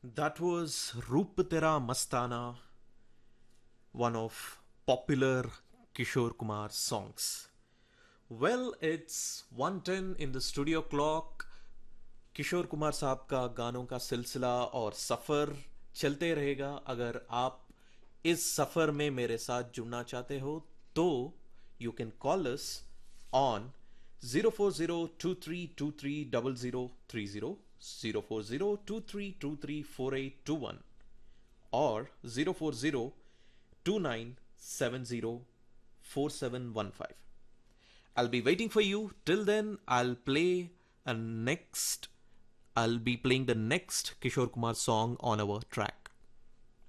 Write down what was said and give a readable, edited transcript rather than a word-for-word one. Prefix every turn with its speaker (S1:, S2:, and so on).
S1: That was Roop Tera Mastana, one of popular Kishore Kumar's songs. Well, it's 1:10 in the studio clock. Kishore Kumar साहब का गानों का सिलसिला और सफ़र चलते रहेगा। अगर आप इस सफ़र में मेरे साथ जुड़ना चाहते हो तो you can call us on 04023230030, 04023234821 or 04029704715. I'll be waiting for you. Till then, I'll be playing the next Kishore Kumar song on our track.